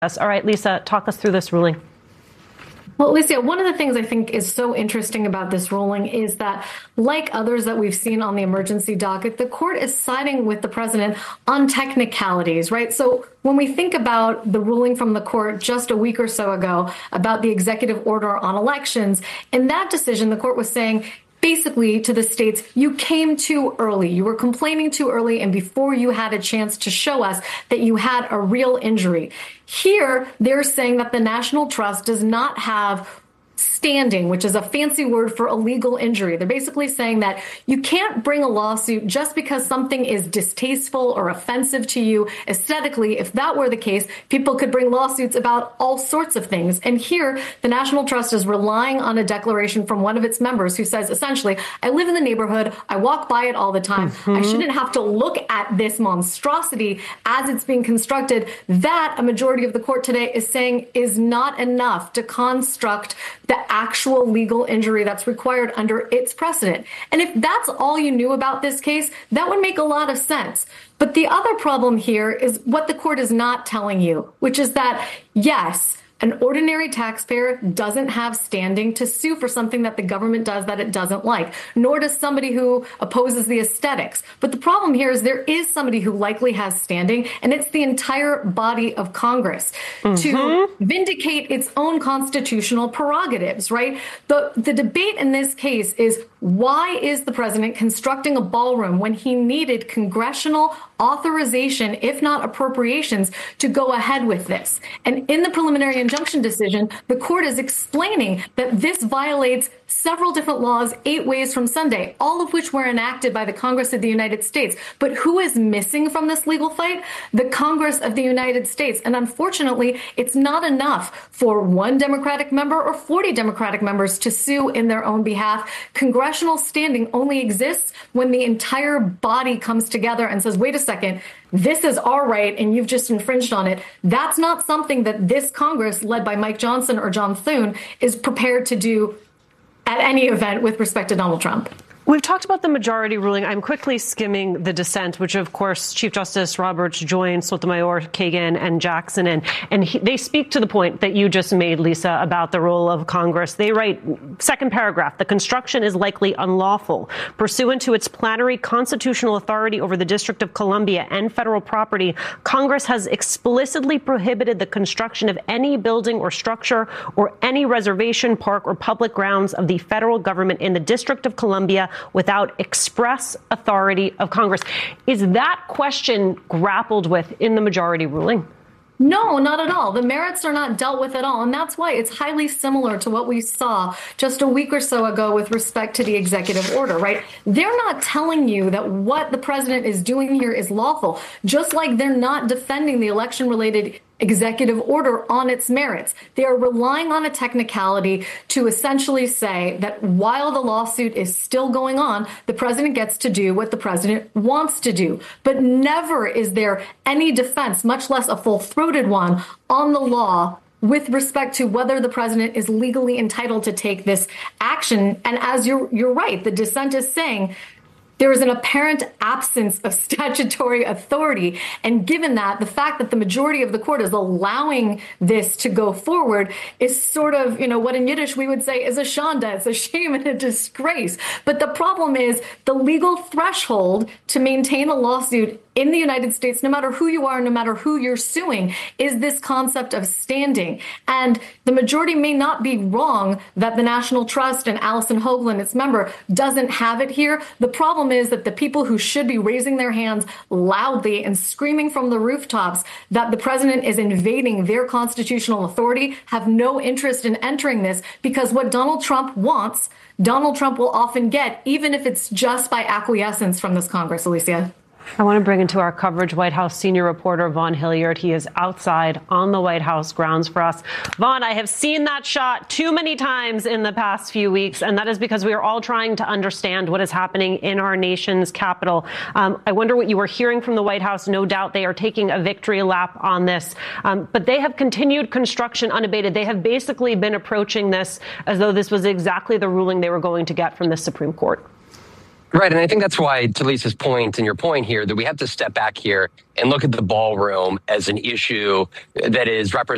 All right, Lisa, talk us through this ruling. Well, Alicia, one of the things I think is so interesting about this ruling is that, like others that we've seen on the emergency docket, the court is siding with the president on technicalities, right? So when we think about the ruling from the court just a week or so ago about the executive order on elections, in that decision, the court was saying, basically to the states, you came too early. You were complaining too early and before you had a chance to show us that you had a real injury. Here, they're saying that the National Trust does not have standing, which is a fancy word for a legal injury. They're basically saying that you can't bring a lawsuit just because something is distasteful or offensive to you aesthetically. If that were the case, people could bring lawsuits about all sorts of things. And here, the National Trust is relying on a declaration from one of its members who says, essentially, I live in the neighborhood. I walk by it all the time. I shouldn't have to look at this monstrosity as it's being constructed. That, a majority of the court today is saying, is not enough to construct the actual legal injury that's required under its precedent. And if that's all you knew about this case, that would make a lot of sense. But the other problem here is what the court is not telling you, which is that, yes, an ordinary taxpayer doesn't have standing to sue for something that the government does that it doesn't like, nor does somebody who opposes the aesthetics. But the problem here is there is somebody who likely has standing, and it's the entire body of Congress to vindicate its own constitutional prerogatives, right? The debate in this case is, why is the president constructing a ballroom when he needed congressional authorization, if not appropriations, to go ahead with this? And in the preliminary injunction decision, the court is explaining that this violates several different laws 8 ways from Sunday, all of which were enacted by the Congress of the United States. But who is missing from this legal fight? The Congress of the United States. And unfortunately, it's not enough for one Democratic member or 40 Democratic members to sue in their own behalf. Congressional standing only exists when the entire body comes together and says, wait a second, this is our right and you've just infringed on it. That's not something that this Congress, led by Mike Johnson or John Thune, is prepared to do at any event with respect to Donald Trump. We've talked about the majority ruling. I'm quickly skimming the dissent, which, of course, Chief Justice Roberts joined Sotomayor, Kagan, and Jackson in. And they speak to the point that you just made, Lisa, about the role of Congress. They write, second paragraph, the construction is likely unlawful. Pursuant to its plenary constitutional authority over the District of Columbia and federal property, Congress has explicitly prohibited the construction of any building or structure or any reservation, park, or public grounds of the federal government in the District of Columbia without express authority of Congress. Is that question grappled with in the majority ruling? No, not at all. The merits are not dealt with at all. And that's why it's highly similar to what we saw just a week or so ago with respect to the executive order, right? They're not telling you that what the president is doing here is lawful, just like they're not defending the election-related executive order on its merits. They are relying on a technicality to essentially say that while the lawsuit is still going on, the president gets to do what the president wants to do. But never is there any defense, much less a full-throated one, on the law with respect to whether the president is legally entitled to take this action. And as you're right, the dissent is saying there is an apparent absence of statutory authority. And given that, the fact that the majority of the court is allowing this to go forward is sort of, what in Yiddish we would say is a shanda. It's a shame and a disgrace. But the problem is the legal threshold to maintain a lawsuit in the United States, no matter who you are, no matter who you're suing, is this concept of standing. And the majority may not be wrong that the National Trust and Allison Hoagland, its member, doesn't have it here. The problem is that the people who should be raising their hands loudly and screaming from the rooftops that the president is invading their constitutional authority have no interest in entering this, because what Donald Trump wants, Donald Trump will often get, even if it's just by acquiescence from this Congress, Alicia. I want to bring into our coverage White House senior reporter Vaughn Hilliard. He is outside on the White House grounds for us. Vaughn, I have seen that shot too many times in the past few weeks, and that is because we are all trying to understand what is happening in our nation's capital. I wonder what you were hearing from the White House. No doubt they are taking a victory lap on this, but they have continued construction unabated. They have basically been approaching this as though this was exactly the ruling they were going to get from the Supreme Court. Right. And I think that's why, to Lisa's point and your point here, that we have to step back here and look at the ballroom as an issue that is represented